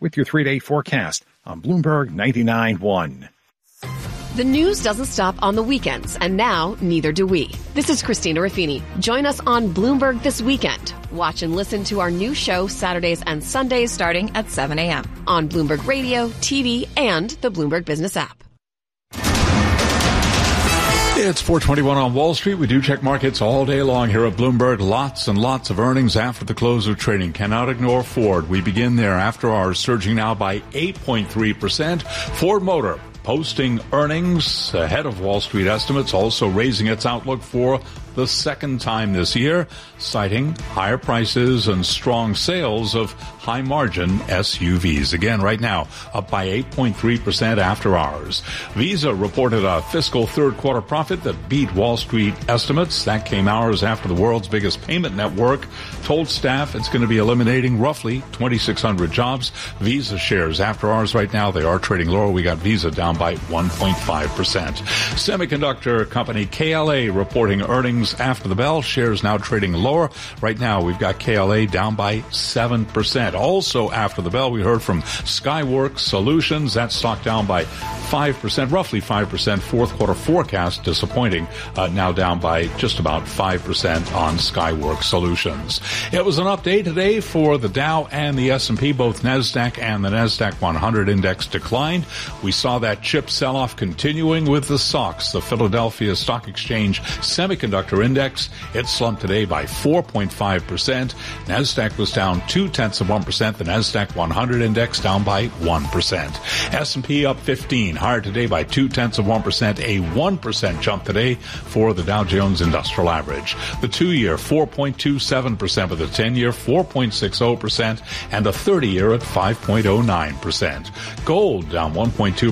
with your 3-day forecast on Bloomberg 99.1. The news doesn't stop on the weekends, and now neither do we. This is Christina Ruffini. Join us on Bloomberg This Weekend. Watch and listen to our new show Saturdays and Sundays starting at 7 a.m. on Bloomberg Radio, TV, and the Bloomberg Business app. It's 4:21 on Wall Street. We do check markets all day long here at Bloomberg. Lots and lots of earnings after the close of trading. Cannot ignore Ford. We begin there after hours, surging now by 8.3%. Ford Motor posting earnings ahead of Wall Street estimates, also raising its outlook for the second time this year, citing higher prices and strong sales of high-margin SUVs. Again, right now, up by 8.3% after hours. Visa reported a fiscal third-quarter profit that beat Wall Street estimates. That came hours after the world's biggest payment network told staff it's going to be eliminating roughly 2,600 jobs. Visa shares after hours right now, they are trading lower. We got Visa down by 1.5%. Semiconductor company KLA reporting earnings after the bell. Shares now trading lower. Right now, we've got KLA down by 7%. Also after the bell, we heard from Skyworks Solutions. That stock down by 5%, roughly 5%. Fourth quarter forecast disappointing. Now down by just about 5% on Skyworks Solutions. It was an update today for the Dow and the S&P. Both NASDAQ and the NASDAQ 100 index declined. We saw that chip sell-off continuing with the SOX, the Philadelphia Stock Exchange Semiconductor Index. It slumped today by 4.5%. NASDAQ was down 0.2%. The NASDAQ 100 index down by 1%. S&P up 15, higher today by 0.2%. A 1% jump today for the Dow Jones Industrial Average. The 2-year 4.27%, with the 10-year 4.60%, and the 30-year at 5.09%. Gold down 1.2%.